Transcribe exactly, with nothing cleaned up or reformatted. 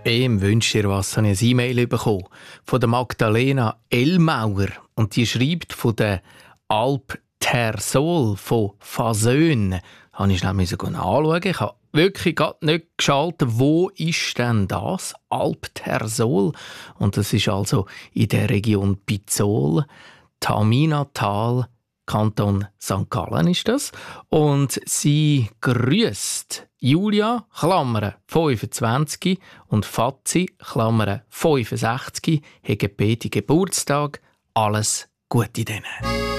«Wem wünscht ihr was?» habe ich ein E-Mail bekommen von der Magdalena Ellmauer. Und die schreibt von der Alp Tersol von Fasön. Habe ich schnell anschauen. Ich habe wirklich gerade nicht geschaltet, wo ist denn das? Alp Tersol. Und das ist also in der Region Pizol, Taminatal, Kanton Sankt Gallen ist das. Und sie grüßt Julia, Klammern fünfundzwanzig, und Fatzi, Klammern fünfundsechzig, haben beide Geburtstag. Alles Gute denen.